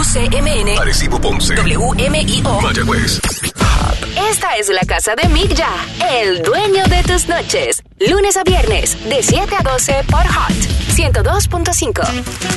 UCMN, Arecibo, Ponce, WMIO, Mayagüez. Esta es la casa de Mick Ya, el dueño de tus noches. Lunes a viernes, de 7 a 12 por Hot 102.5.